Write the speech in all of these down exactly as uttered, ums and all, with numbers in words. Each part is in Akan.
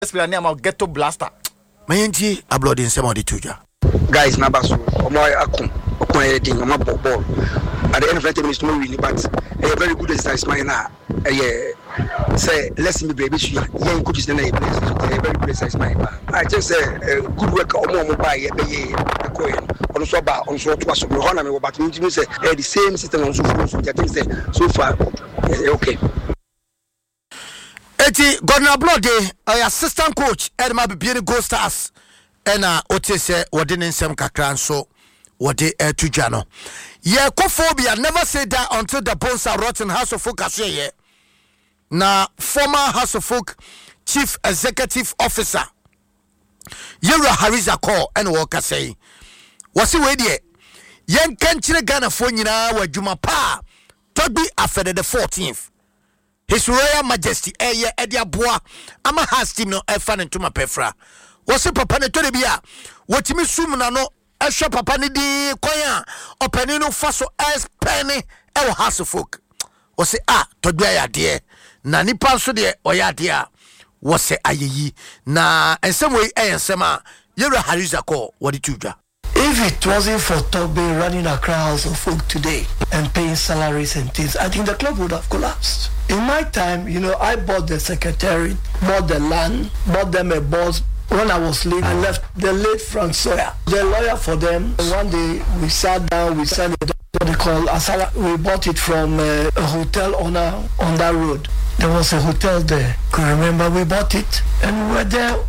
Let's name of Ghetto Blaster. Mayenji abroad in some of the tuja. Guys, Nabasu, Omoy Akum, Omoy Ding, Omo Ball. At the end of the minutes, no really, but a very good exercise, my na. Yeah, say, let's me baby, young coaches in a place, a very good exercise, my. I just say, good work, Omo by a coin, on Soba, on so to us, Honor, but you say, the same system on so so far, okay. Eti Governor Blode, uh, assistant coach, Edma Bibiani Gold Stars, and uh, Otese, Wadin in some Kakran, so what they air to Jano. Yeah, cophobia never said that until the bones are rotten House of Folk as ye. Na former House of Folk Chief Executive Officer, Yura Hariza call and Walker say, what's the way there? Yen Kenchire Ghana Fonina, where Juma Pa, Toby after the fourteenth. His Royal Majesty, eh, yeah, Edia Bois, ama has team no Efan and Tuma Pefra. Was it Papa Netobia? What me sumna no, a shop Papa Nidi, Koya, or Penino Faso as Penny, El Hasselfolk. Was it ah, Todaya dear, Nani Panso dear, or ya dear, was it aye, na, and some way, eh, and Sama, you're a Hariza call, what did you do? If it wasn't for Togbe running across House of Folk today and paying salaries and things, I think the club would have collapsed. In my time, you know, I bought the secretariat, bought the land, bought them a boss. When I was leaving, I left the late Frank Sawyer, the lawyer for them. And one day we sat down, we signed what they call Asala. We bought it from uh, a hotel owner on that road. There was a hotel there. Could remember we bought it and we were there.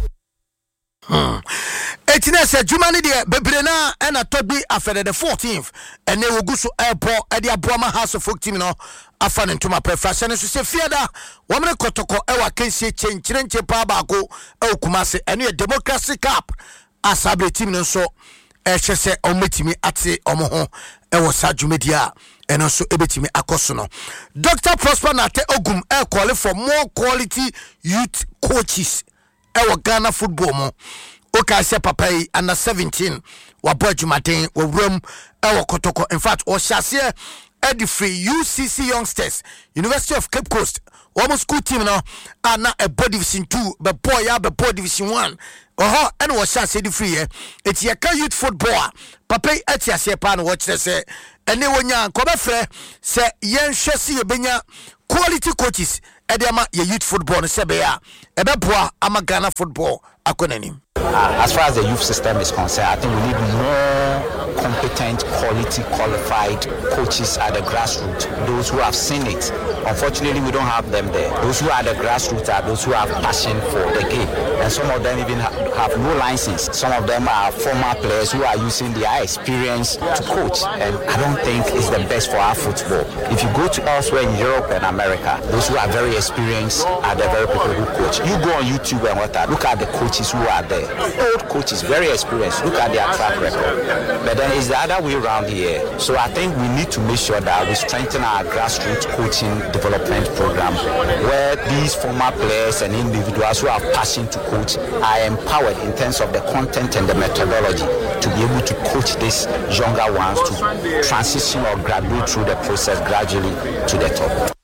Hmm. Eighteen said Jumani de Bebrena and a Toby after the fourteenth, and they will go to airport at the Abuama House of Folk team no afan into my preface and say Fiada woman Kotoko Ewa Kensi change Chenche Pabako El Kumase and your democracy cap as a team no so Eshese Ometimi Ati Omoho Ewa Saju Media and also Ebetimi Akosono. Doctor Prosper Nate Ogum air calling for more quality youth coaches. Ewa Ghana football mo. Okay, say papa under seventeen. Wa boy Jumaten wa room ewa Kotoko. In fact, o shasiye edi free U C C youngsters, University of Cape Coast. Almost school team now are not a boy division two, but boy ya be boy division one. Oh, and was shasiye di free eh. It's your youth football. Papa eti asiye pan watch this eh. And they wonya kobe fre se yen shasi ye benya quality coaches. Ediama ye youth football sebe ya ebe boa ama Ghana football akonanim. Uh, as far as the youth system is concerned, I think we need more competent, quality, qualified coaches at the grassroots, those who have seen it. Unfortunately, we don't have them there. Those who are at the grassroots are those who have passion for the game. And some of them even ha- have no license. Some of them are former players who are using their experience to coach. And I don't think it's the best for our football. If you go to elsewhere in Europe and America, those who are very experienced are the very people who coach. You go on YouTube and what look at the coaches who are there. Old coaches, very experienced. Look at their track record. But then it's the other way around here. So I think we need to make sure that we strengthen our grassroots coaching development program, where these former players and individuals who have passion to coach are empowered in terms of the content and the methodology to be able to coach these younger ones to transition or graduate through the process gradually to the top.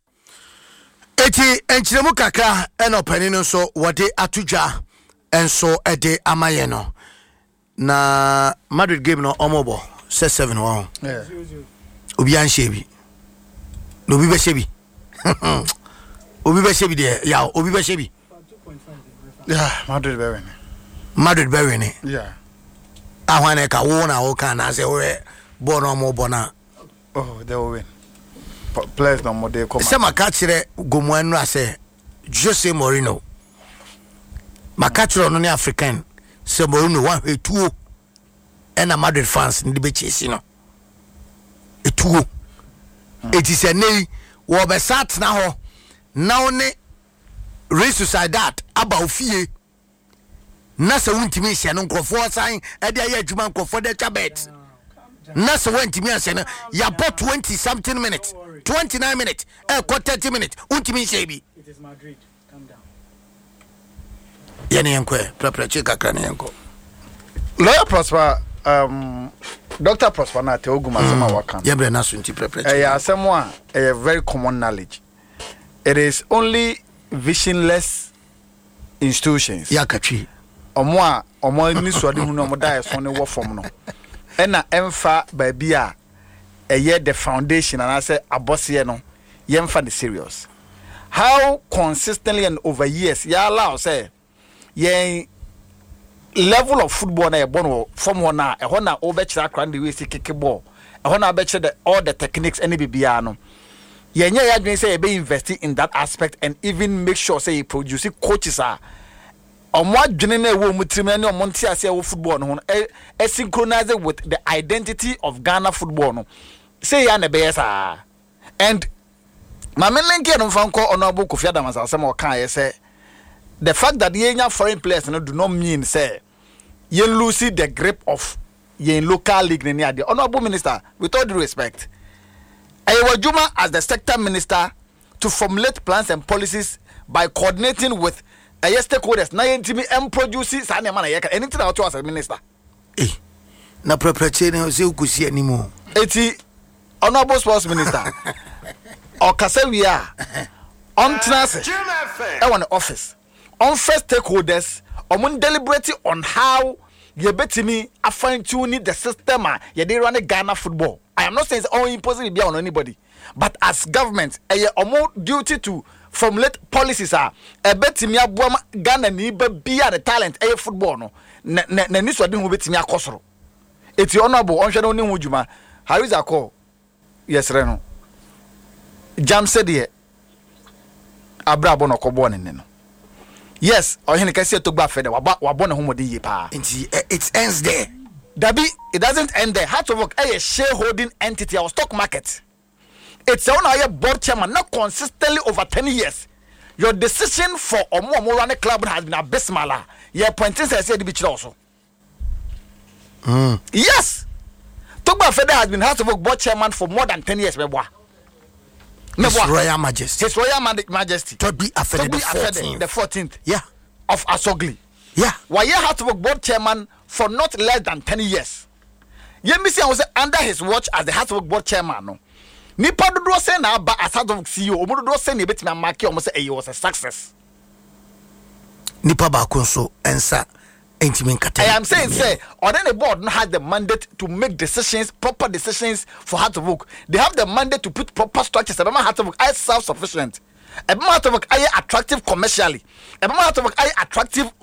Eti enchiremu kakra eno penino so wade atuja enso ede amayeno na Madrid game no omobo say seven one. Yeah. Obi anshebi. No bi be shebi. Obi be shebi there. Ya obi be shebi. Yeah, Madrid be winning. Madrid be winning. Yeah. Ahwane ka wo na wo kan na say we bo no omobo na. Oh, they will win. P- players no more they come. Say maka kire gomuanu ase Jose Mourinho. Maka kire no ne African. Say Mourinho one way two and a Madrid fans ndi be chase no. Etuo. It is a nay wo be sat na ho. Now ne race side that about fie. Na se wuntimi hye no nkrofo san e de aye adwuma nkrofo de twabet. Na se wuntimi hye no ya bought twenty something minutes. twenty-nine minutes. Eh thirty minutes. Wuntimi hye bi. It is Madrid. Calm down. Yene yenko e prepare chika kran yenko. Lawyer Prosper um Doctor Prosper na te oguma sema waka. Yebre na sunti prepare. Eh ya asemo a very common knowledge. It is only visionless institutions. Ya katwi. Omo a omo ni suade hu no omo da so ne wo fom no. E na emfa ba bi a eye the foundation and I say abose no yemfa the serious. How consistently and over years ya allow say yen level of football na e born from one na e ho na obechira kran the way see kick ball e ho na obechira the all the techniques any bibia no yen ya adwen say e be invest in that aspect and even make sure say you produce coaches are omo adwene na e wo mutirima na omo nti ase wo football no e synchronize with the identity of Ghana football no say ya na be yes and my main link here no fanko honorable Kofi Adams asem o kan say the fact that yenya foreign players no do not mean say you lose the grip of yen local league ni ade. Honorable Minister, with all due respect, Ayewa Juma as the sector minister to formulate plans and policies by coordinating with a stakeholders na yentimi and produce sa na man yeka anything out as a minister. Eh. Na prepare na se ukusi animo. Eti honorable sports minister o kasa wi a on tenase e won office on first stakeholders on deliberate on how you betimi fine tune the system ye dey run Ghana football. I am not saying it's all impossible be on anybody, but as government a omo duty to formulate policies are e betimi aboa Ghana ni ba bia the talent e football no na na ni so de ho betimi akosoro eti honorable on hwe no ni ho djuma how is that call yes reno jam said here abrabo no kobo ne no. Yes, or he can see to gba fede wa born home de ye pa. It ends there. Dabi, it doesn't end there. Heart of Oak a shareholding entity or stock market. It's on our board chairman not consistently over ten years. Your decision for Omo Omo run a club has been abysmal. Your pointing says said be also. Mm. Yes. Togba Fede has been Heart of Oak board chairman for more than ten years. His Royal Majesty. His Royal Majesty. To be affected the fourteenth. The fourteenth. Yeah. Of Asogli. Yeah. Why you had to work board chairman for not less than ten years. Yemisi was under his watch as the Heart of board chairman. No. Nipa do do say na ba as Heart of C E O. Omo do say na betimi amaki omo say e was a success. Nipa ba konso ensa intimate kata. I am saying say or then the board no has the mandate to make decisions, proper decisions for Heart of Oak. They have the mandate to put proper structures. Ebema Heart of Oak is self-sufficient. Ebema Heart of Oak is attractive commercially. Ebema Heart of Oak is attractive